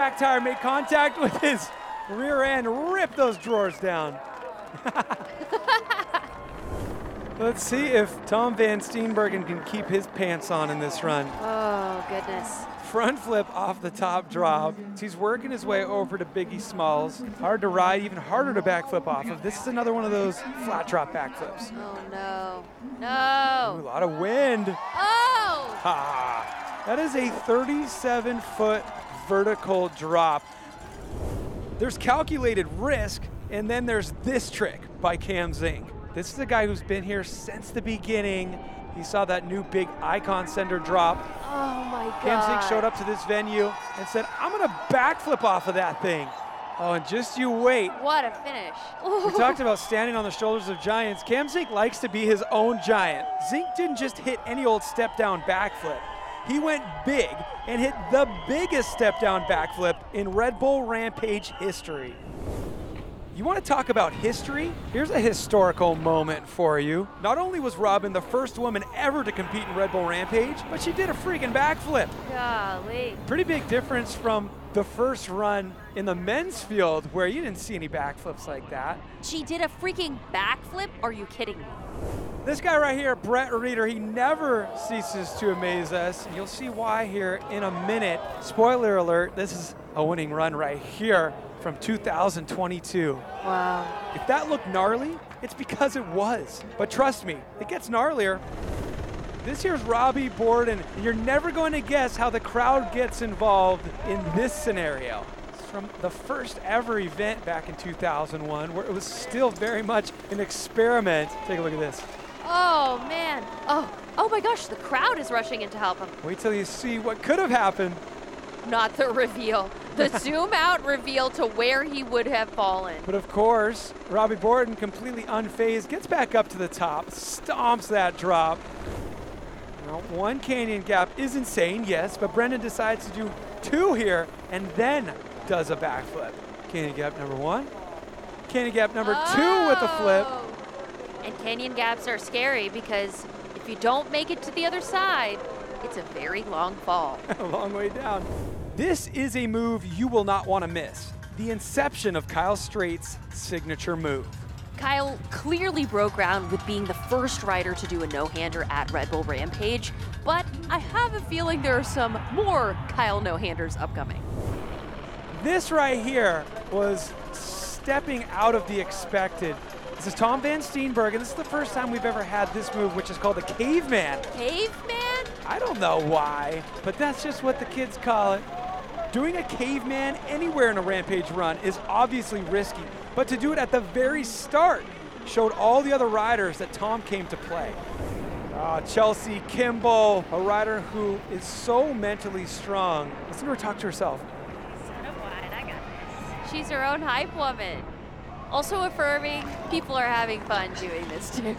back tire made contact with his rear end, ripped those drawers down. Let's see if Tom Van Steenbergen can keep his pants on in this run. Oh, goodness. Front flip off the top drop. He's working his way over to Biggie Smalls. Hard to ride, even harder to backflip off of. This is another one of those flat drop backflips. Oh, no. Ooh, No. a lot of wind. Oh! Ha! That is a 37-foot vertical drop. There's calculated risk, and then there's this trick by Cam Zink. This is a guy who's been here since the beginning. He saw that new big icon sender drop. Oh, my God. Cam Zink showed up to this venue and said, I'm going to backflip off of that thing. Oh, and just you wait. What a finish. We talked about standing on the shoulders of giants. Cam Zink likes to be his own giant. Zink didn't just hit any old step-down backflip. He went big and hit the biggest step-down backflip in Red Bull Rampage history. You want to talk about history? Here's a historical moment for you. Not only was Robin the first woman ever to compete in Red Bull Rampage, but she did a freaking backflip. Golly. Pretty big difference from the first run in the men's field where you didn't see any backflips like that. She did a freaking backflip? Are you kidding me? This guy right here, Brett Reeder, he never ceases to amaze us. You'll see why here in a minute. Spoiler alert, this is a winning run right here from 2022. Wow. If that looked gnarly, it's because it was. But trust me, it gets gnarlier. This here's Robbie Borden, and you're never going to guess how the crowd gets involved in this scenario. It's from the first ever event back in 2001, where it was still very much an experiment. Take a look at this. Oh, man. Oh my gosh, the crowd is rushing in to help him. Wait till you see what could have happened. Not the reveal. The zoom out reveal to where he would have fallen. But of course, Robbie Borden, completely unfazed, gets back up to the top, stomps that drop. Now, one canyon gap is insane, yes, but Brendan decides to do two here and then does a backflip. Canyon gap number one. Canyon gap number two with a flip. And canyon gaps are scary because if you don't make it to the other side, it's a very long fall. A long way down. This is a move you will not want to miss. The inception of Kyle Straight's signature move. Kyle clearly broke ground with being the first rider to do a no-hander at Red Bull Rampage, but I have a feeling there are some more Kyle no-handers upcoming. This right here was stepping out of the expected. This is Tom Van Steenbergen. This is the first time we've ever had this move, which is called the caveman. Caveman? I don't know why, but that's just what the kids call it. Doing a caveman anywhere in a Rampage run is obviously risky, but to do it at the very start showed all the other riders that Tom came to play. Chelsea Kimball, a rider who is so mentally strong. Listen to her talk to herself. Son of wine, I got this. She's her own hype woman. Also affirming people are having fun doing this too.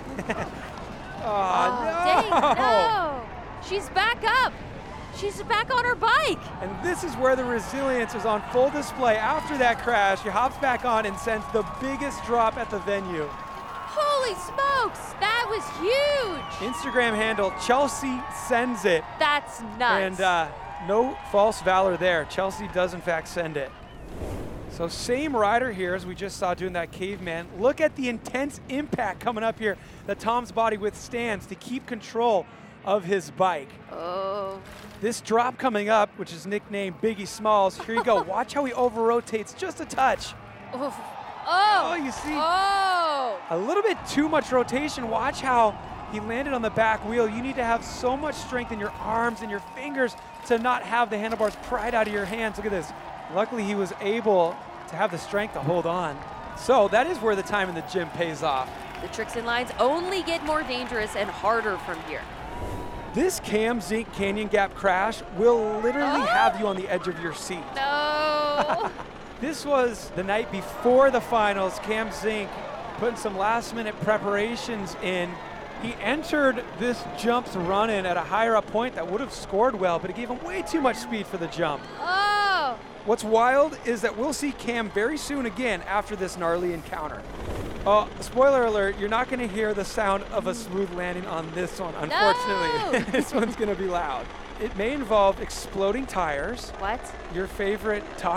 Oh, Dang, no! She's back up! She's back on her bike! And this is where the resilience is on full display. After that crash, she hops back on and sends the biggest drop at the venue. Holy smokes! That was huge! Instagram handle, Chelsea Sends It. That's nuts. And no false valor there. Chelsea does in fact send it. So same rider here as we just saw doing that caveman. Look at the intense impact coming up here that Tom's body withstands to keep control of his bike. Oh. This drop coming up, which is nicknamed Biggie Smalls, here you go. Watch how he over-rotates just a touch. Oof. Oh, you see Oh! a little bit too much rotation. Watch how he landed on the back wheel. You need to have so much strength in your arms and your fingers to not have the handlebars pried out of your hands. Look at this. Luckily, he was able to have the strength to hold on. So that is where the time in the gym pays off. The tricks and lines only get more dangerous and harder from here. This Cam Zink Canyon Gap crash will literally have you on the edge of your seat. No! This was the night before the finals. Cam Zink putting some last-minute preparations in. He entered this jump's run-in at a higher up point that would have scored well, but it gave him way too much speed for the jump. Oh! What's wild is that we'll see Cam very soon again after this gnarly encounter. Spoiler alert, you're not going to hear the sound of a smooth landing on this one, unfortunately. No! This one's going to be loud. It may involve exploding tires, What? your favorite taco